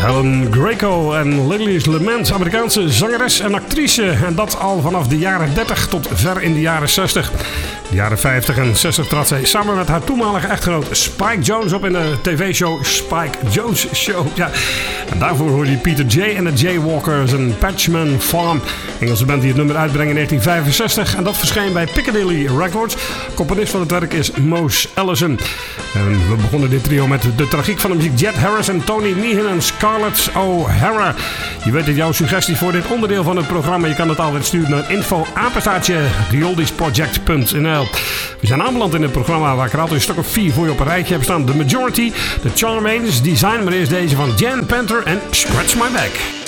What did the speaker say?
Helen Greco en Lily's Lament, Amerikaanse zangeres en actrice. En dat al vanaf de jaren 30 tot ver in de jaren 60. De jaren 50 en 60 trad zij samen met haar toenmalige echtgenoot Spike Jones op in de tv-show Spike Jones Show. Ja. En daarvoor hoorde je Peter J. en de Jaywalkers en Patchman Farm. Engelse band die het nummer uitbrengt in 1965. En dat verscheen bij Piccadilly Records. Componist van het werk is Mose Allison. En we begonnen dit trio met de tragiek van de muziek. Jet Harris en Tony Meehan en Scarlett O'Hara. Je weet het, jouw suggestie voor dit onderdeel van het programma. Je kan het altijd sturen naar info@theoldiesproject.nl. We zijn aanbeland in het programma waar ik er altijd een stuk of 4 voor je op een rijtje heb staan. The Majority, The Charmaines, Design, maar eerst deze van Jan Panther en Scratch My Back.